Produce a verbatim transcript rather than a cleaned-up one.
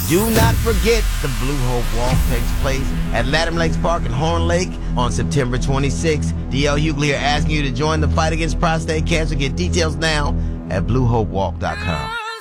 Do not forget the Blue Hope Walk takes place at Latham Lakes Park in Horn Lake on September twenty-sixth. D L Hughley here asking you to join the fight against prostate cancer. Get details now at blue hope walk dot com.